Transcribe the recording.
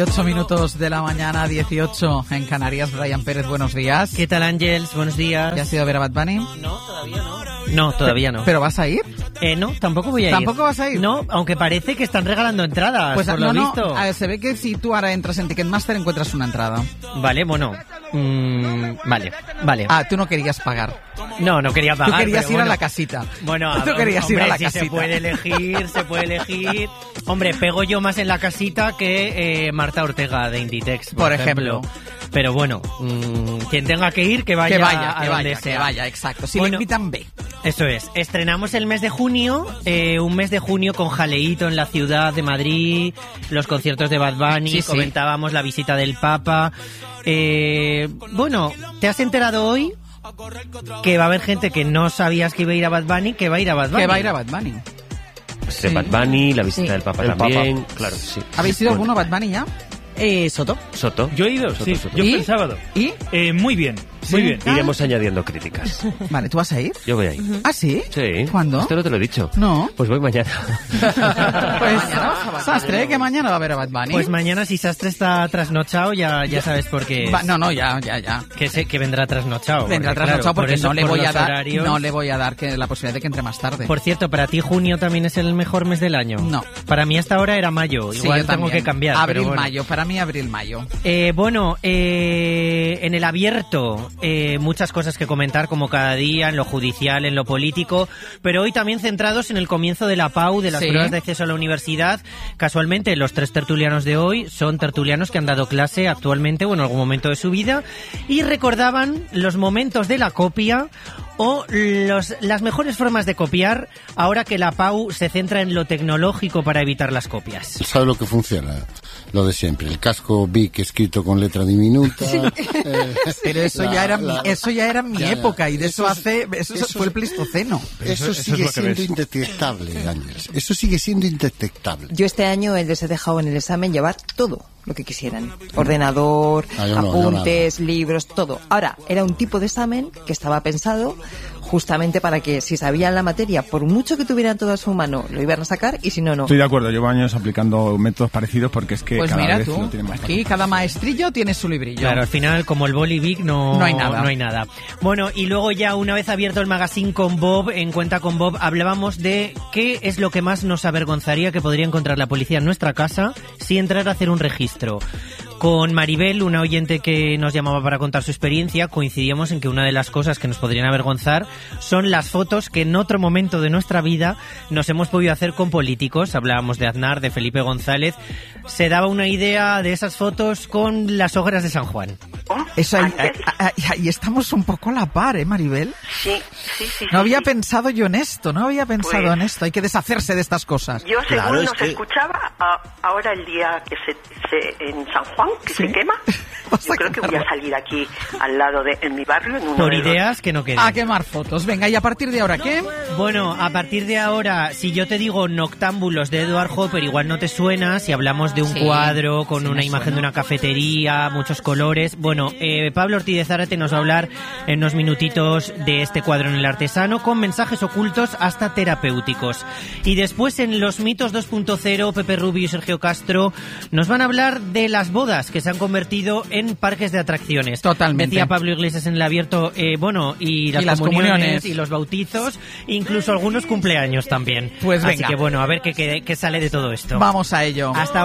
8 minutos de la mañana, 18 en Canarias. Brian Pérez, buenos días. ¿Qué tal, Ángels? Buenos días. ¿Ya has ido a ver a Bad Bunny? No, todavía no. No, todavía no. ¿Pero vas a ir? No, tampoco voy a ir. ¿Tampoco vas a ir? No, aunque parece que están regalando entradas, pues por lo visto. Se ve que si tú ahora entras en Ticketmaster encuentras una entrada. Vale, bueno. Vale. Ah, tú no querías pagar. No quería pagar. Tú querías ir bueno, a la casita. Bueno, tú querías ir a la casita. Se puede elegir. Hombre, pego yo más en la casita que Marta Ortega de Inditex, por ejemplo. Pero bueno, quien tenga que ir, que vaya a donde sea. Que vaya, exacto. Si bueno, le invitan, ve. Eso es. Estrenamos el mes de junio, un mes de junio con jaleíto en la ciudad de Madrid, los conciertos de Bad Bunny, comentábamos la visita del Papa. Bueno, ¿te has enterado hoy que va a haber gente que no sabías que iba a ir a Bad Bunny, que va a ir a Bad Bunny? Que va a ir a Bad Bunny. Sí. Bad Bunny, la visita del Papa también. Claro, sí. ¿Habéis ido alguno a Bad Bunny ya? Soto. Yo he ido, sí. Soto. Yo fui el sábado. ¿Y? Muy bien, muy bien. Iremos añadiendo críticas. Vale, ¿tú vas a ir? Yo voy a ir. ¿Ah, sí? Sí. ¿Cuándo? Esto no te lo he dicho. No. Pues voy mañana. Pues, Sastre, que mañana va a ver a Bad Bunny. Pues mañana, si Sastre está trasnochado, ya sabes por qué. Ya. Que vendrá trasnochado. Vendrá trasnochado porque no le voy a dar la posibilidad de que entre más tarde. Por cierto, ¿para ti junio también es el mejor mes del año? No. Para mí hasta ahora era mayo. Igual tengo que cambiar. Mayo. Para mí abril-mayo. En el abierto, muchas cosas que comentar, como cada día, en lo judicial, en lo político, pero hoy también centrados en el comienzo de la PAU, de las pruebas de acceso a la universidad. Casualmente, los 3 tertulianos de hoy son tertulianos que han dado clase actualmente o en algún momento de su vida y recordaban los momentos de la copia o las mejores formas de copiar ahora que la PAU se centra en lo tecnológico para evitar las copias. ¿Sabe lo que funciona? Lo de siempre, el casco Bic escrito con letra diminuta. Pero eso ya era mi época y eso fue el Pleistoceno. Eso sigue siendo indetectable, Ángeles. Eso sigue siendo indetectable. Yo este año les he dejado en el examen llevar todo lo que quisieran. Ordenador, apuntes, libros, todo. Ahora, era un tipo de examen que estaba pensado justamente para que si sabían la materia, por mucho que tuvieran todo a su mano, lo iban a sacar y si no, no. Estoy de acuerdo, llevo años aplicando métodos parecidos porque es que pues cada mira vez tú, lo tiene más aquí fácil. Cada maestrillo tiene su librillo. Claro, al final, como el boli Vic, no hay nada. Bueno, y luego ya una vez abierto el magazine con Bob, en Cuenta con Bob, hablábamos de qué es lo que más nos avergonzaría que podría encontrar la policía en nuestra casa si entrara a hacer un registro. Con Maribel, una oyente que nos llamaba para contar su experiencia, coincidíamos en que una de las cosas que nos podrían avergonzar son las fotos que en otro momento de nuestra vida nos hemos podido hacer con políticos. Hablábamos de Aznar, de Felipe González. Se daba una idea de esas fotos con las hogueras de San Juan. Eso ahí estamos un poco a la par, Maribel. Sí. No había pensado yo en esto, en esto. Hay que deshacerse de estas cosas. Yo, según nos escuchaba, ahora el día que se en San Juan, que se quema, yo creo que voy a salir aquí al lado en mi barrio. Por ideas que no queden. A quemar fotos. Venga, ¿y a partir de ahora qué? Bueno, a partir de ahora, si yo te digo Noctámbulos de Edward Hopper, igual no te suena. Si hablamos de un cuadro con una imagen de una cafetería, muchos colores. Bueno, Pablo Ortiz de Zárate nos va a hablar en unos minutitos de este cuadro en el artesano, con mensajes ocultos hasta terapéuticos. Y después en Los Mitos 2.0, Pepe Rubio y Sergio Castro nos van a hablar de las bodas que se han convertido en parques de atracciones. Totalmente. Decía Pablo Iglesias en el abierto, y las comuniones y los bautizos, incluso algunos cumpleaños también. Pues venga. Así que bueno, a ver qué sale de todo esto. Vamos a ello. Hasta